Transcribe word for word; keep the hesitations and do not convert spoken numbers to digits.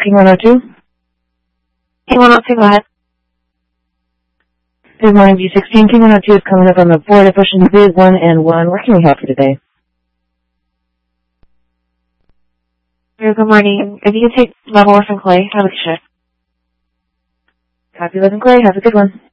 King one oh two? King one oh two, go ahead. Good morning, B sixteen. King one oh two is coming up on the board. I push in biz one and one. What can we help for today? Good morning. If you could take level with and clay, I would shift. Copy, Liv and Clay. Have a good one.